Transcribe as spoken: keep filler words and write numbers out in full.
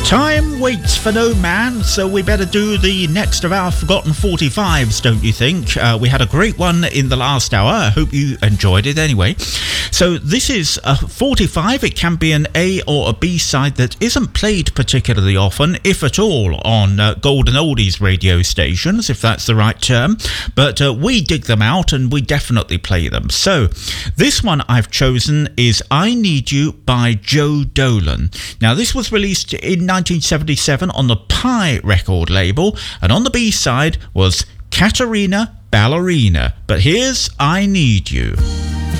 Time waits for no man, so we better do the next of our forgotten forty-fives, don't you think? Uh, we had a great one in the last hour. I hope you enjoyed it anyway. So this is a forty-five. It can be an A or a B side that isn't played particularly often, if at all, on uh, Golden Oldies radio stations, if that's the right term. But uh, we dig them out and we definitely play them. So this one I've chosen is I Need You by Joe Dolan. Now this was released in nineteen seventy-seven on the Pie record label, and on the B side was Katerina Ballerina. But here's I Need You.